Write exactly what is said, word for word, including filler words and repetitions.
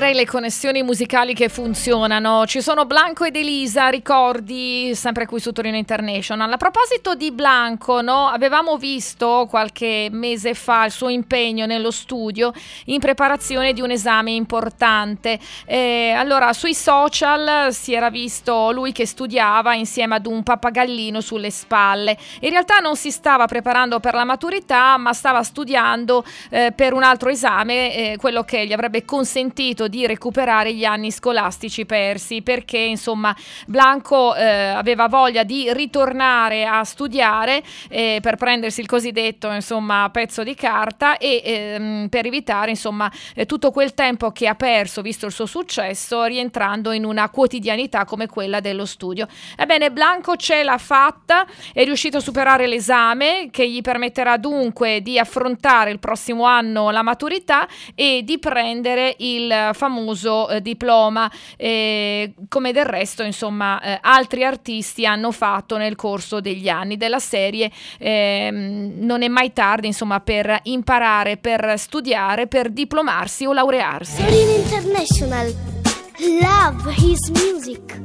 direi le connessioni musicali che funzionano. Ci sono Blanco ed Elisa, ricordi, sempre qui su Torino International. A proposito di Blanco, no, avevamo visto qualche mese fa il suo impegno nello studio in preparazione di un esame importante. Eh, allora, sui social si era visto lui che studiava insieme ad un pappagallino sulle spalle. In realtà non si stava preparando per la maturità, ma stava studiando eh, per un altro esame, eh, quello che gli avrebbe consentito di recuperare gli anni scolastici persi, perché insomma Blanco eh, aveva voglia di ritornare a studiare eh, per prendersi il cosiddetto insomma pezzo di carta e ehm, per evitare insomma eh, tutto quel tempo che ha perso visto il suo successo, rientrando in una quotidianità come quella dello studio. Ebbene, Blanco ce l'ha fatta, è riuscito a superare l'esame che gli permetterà dunque di affrontare il prossimo anno la maturità e di prendere il famoso eh, diploma, eh, come del resto insomma eh, altri artisti hanno fatto nel corso degli anni. Della serie eh, non è mai tardi insomma per imparare, per studiare, per diplomarsi o laurearsi. Torino International, love his music.